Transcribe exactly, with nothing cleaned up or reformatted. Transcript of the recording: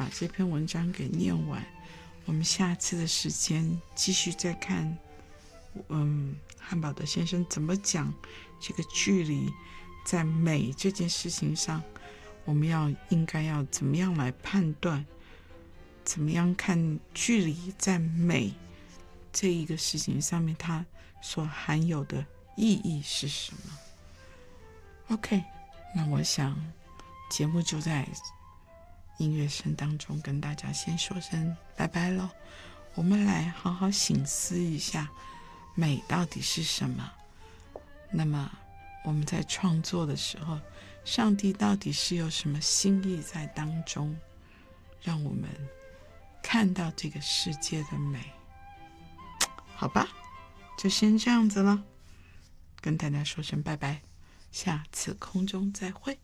把这篇文章给念完，我们下次的时间继续再看嗯，汉堡德先生怎么讲这个距离在美这件事情上，我们要应该要怎么样来判断，怎么样看距离在美这一个事情上面它所含有的意义是什么。 OK， 那我想节目就在音乐声当中跟大家先说声拜拜咯。我们来好好省思一下美到底是什么，那么我们在创作的时候，上帝到底是有什么心意在当中，让我们看到这个世界的美。好吧，就先这样子了，跟大家说声拜拜，下次空中再会。